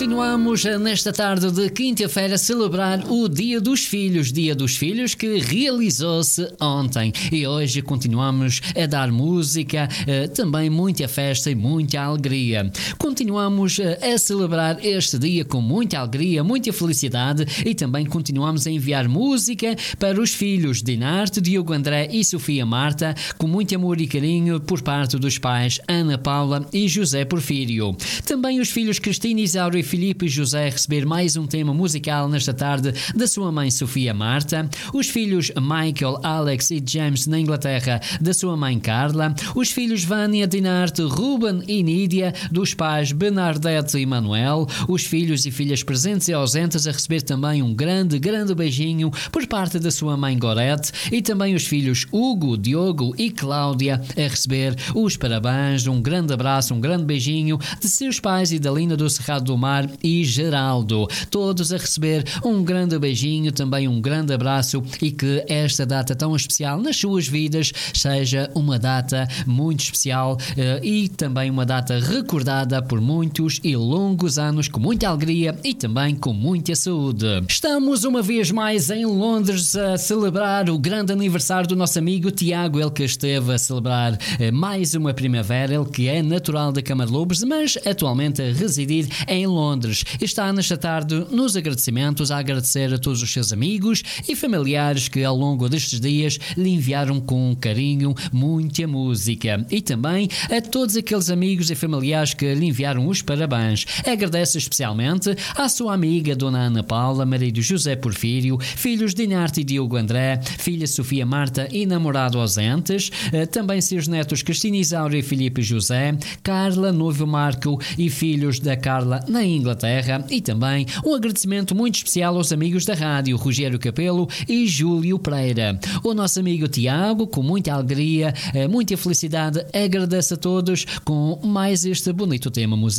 Continuamos nesta tarde de quinta-feira a celebrar o Dia dos Filhos que realizou-se ontem. E hoje continuamos a dar música, também muita festa e muita alegria. Continuamos a celebrar este dia com muita alegria, muita felicidade e também continuamos a enviar música para os filhos Dinarte, Diogo André e Sofia Marta, com muito amor e carinho por parte dos pais Ana Paula e José Porfírio. Também os filhos Cristina, Isaura e Filipe e José receber mais um tema musical nesta tarde da sua mãe Sofia Marta, os filhos Michael, Alex e James na Inglaterra da sua mãe Carla, os filhos Vânia, Dinarte, Ruben e Nídia dos pais Bernadette e Manuel, os filhos e filhas presentes e ausentes a receber também um grande beijinho por parte da sua mãe Gorete e também os filhos Hugo, Diogo e Cláudia a receber os parabéns, um grande abraço, um grande beijinho de seus pais e da Lina do Cerrado do Mar e Geraldo, todos a receber um grande beijinho, também um grande abraço e que esta data tão especial nas suas vidas seja uma data muito especial e também uma data recordada por muitos e longos anos com muita alegria e também com muita saúde. Estamos uma vez mais em Londres a celebrar o grande aniversário do nosso amigo Tiago, ele que esteve a celebrar mais uma primavera, ele que é natural da Câmara Lobos, mas atualmente a residir em Londres. Está nesta tarde nos agradecimentos a agradecer a todos os seus amigos e familiares que ao longo destes dias lhe enviaram com carinho muita música e também a todos aqueles amigos e familiares que lhe enviaram os parabéns. Agradece especialmente à sua amiga Dona Ana Paula, marido José Porfírio, filhos Dinarte e Diogo André, filha Sofia Marta e namorado ausentes, também seus netos Cristina, Isaura e Filipe José, Carla, noivo Marco e filhos da Carla na Inglaterra e também um agradecimento muito especial aos amigos da rádio Rogério Capelo e Júlio Pereira. O nosso amigo Tiago, com muita alegria, muita felicidade, agradece a todos com mais este bonito tema musical.